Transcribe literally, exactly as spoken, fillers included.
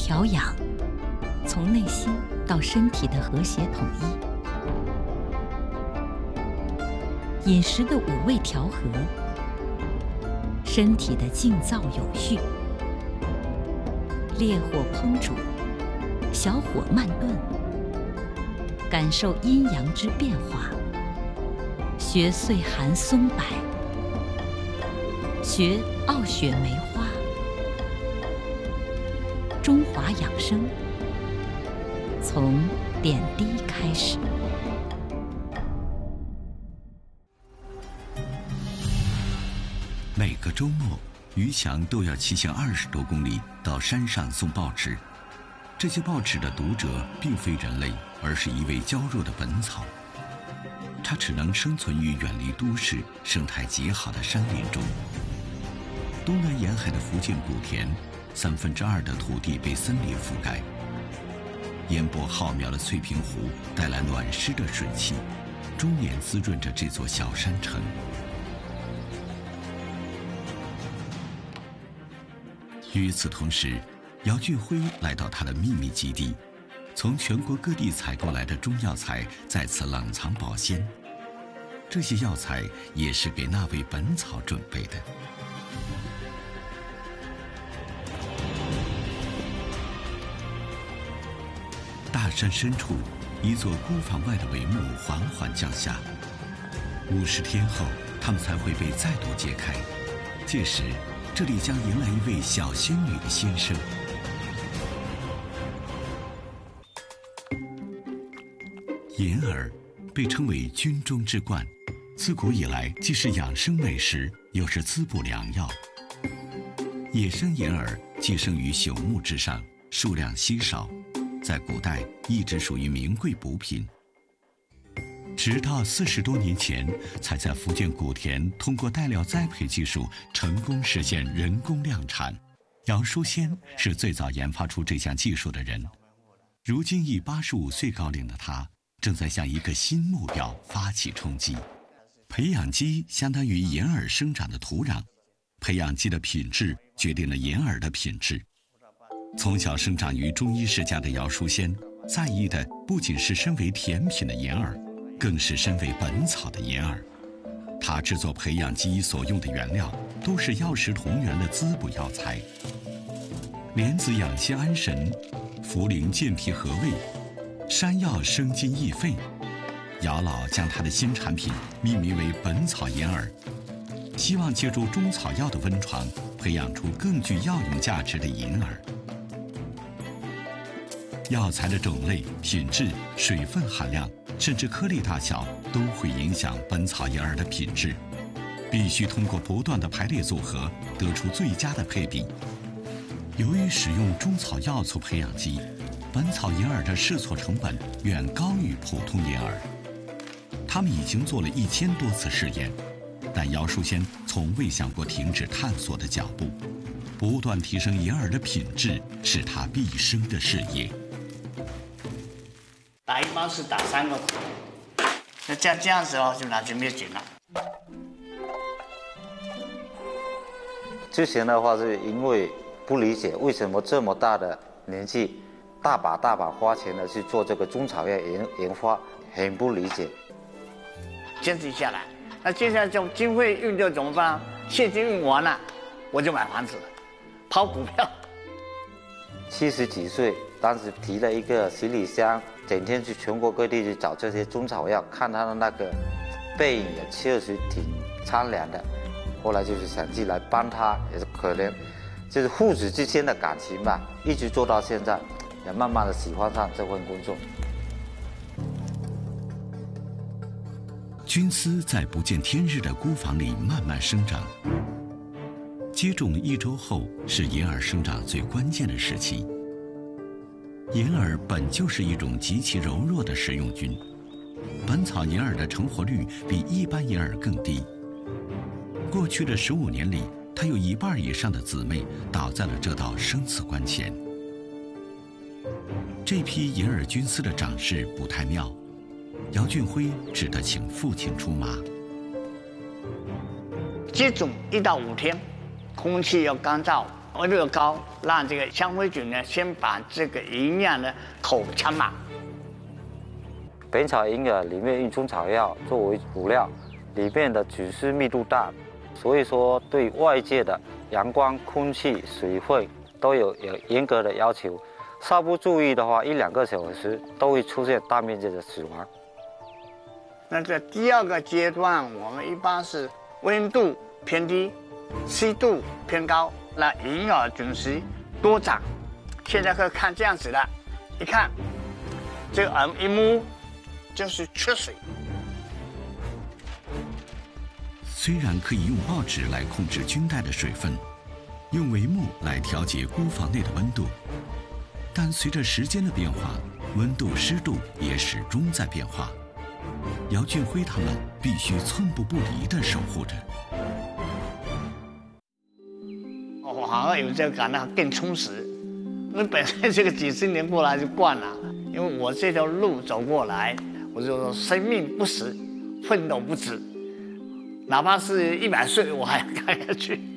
调养，从内心到身体的和谐统一，饮食的五味调和，身体的静躁有序，烈火烹煮，小火慢炖，感受阴阳之变化，学岁寒松柏，学傲雪梅花。中华养生，从点滴开始。 每个周末，于强都要骑行二十多公里到山上送报纸。这些报纸的读者并非人类，而是一味娇弱的本草。它只能生存于远离都市、生态极好的山林中。东南沿海的福建古田，三分之二的土地被森林覆盖。烟波浩渺的翠屏湖带来暖湿的水汽，终年滋润着这座小山城。与此同时，姚俊辉来到他的秘密基地，从全国各地采购来的中药材在此冷藏保鲜。这些药材也是给那位本草准备的。大山深处，一座孤房外的帷幕缓缓降下。五十天后，它们才会被再度揭开。届时，这里将迎来一位小仙女的新生。银耳被称为军中之冠，自古以来既是养生美食，又是滋补良药。野生银耳寄生于朽木之上，数量稀少，在古代一直属于名贵补品。直到四十多年前，才在福建古田通过带料栽培技术成功实现人工量产。姚淑仙是最早研发出这项技术的人。如今已八十五岁高龄的他，正在向一个新目标发起冲击。培养基相当于银耳生长的土壤，培养基的品质决定了银耳的品质。从小生长于中医世家的姚淑仙，在意的不仅是身为甜品的银耳，更是身为本草的银耳。他制作培养基所用的原料都是药食同源的滋补药材，莲子养心安神，茯苓健脾和胃，山药生津益肺。姚老将他的新产品命名为本草银耳，希望借助中草药的温床，培养出更具药用价值的银耳。药材的种类、品质、水分含量，甚至颗粒大小，都会影响本草银耳的品质。必须通过不断的排列组合，得出最佳的配比。由于使用中草药做培养基，本草银耳的试错成本远高于普通银耳。他们已经做了一千多次试验，但姚淑仙从未想过停止探索的脚步。不断提升银耳的品质，是他毕生的事业。 打一包是打三个，那这样这样子哦，就拿去灭菌了。 之前的话是因为不理解为什么这么大的年纪，大把大把花钱的去做这个中草药研研发，很不理解。 坚持下来，那接下来就经费运掉怎么办？现金运完了，我就买房子，抛股票。 七十几岁，当时提了一个行李箱，整天去全国各地去找这些中草药，看他的那个背影也确实挺苍凉的。后来就是想进来帮他，也是可能就是父子之间的感情吧，一直做到现在，也慢慢的喜欢上这份工作。 菌丝在不见天日的孤房里慢慢生长。接种一周后是银耳生长最关键的时期。银耳本就是一种极其柔弱的食用菌，本草银耳的成活率比一般银耳更低。过去的十五年里，它有一半以上的姊妹倒在了这道生死关前。这批银耳菌丝的长势不太妙，姚俊辉只得请父亲出马。 接种一到五天，空气要干燥， 温度高，让这个香灰菌呢先把这个营养呢口腔满。 本草银耳里面用中草药作为辅料，里面的菌丝密度大，所以说对外界的阳光、空气、水分都有有严格的要求。稍不注意的话，一两个小时都会出现大面积的死亡。 那在第二个阶段，我们一般是温度偏低，湿度偏高，那银耳菌丝多长。现在可以看这样子了，一看这个耳一摸就是缺水。 虽然可以用报纸来控制菌袋的水分，用帷幕来调节菇房内的温度，但随着时间的变化，温度、湿度也始终在变化。姚俊辉他们必须寸步不离地守护着。 我好像有这个感到更充实。那本来这个几十年过来就惯了，因为我这条路走过来，我就说生命不死，奋斗不止，哪怕是一百岁，我还要干下去。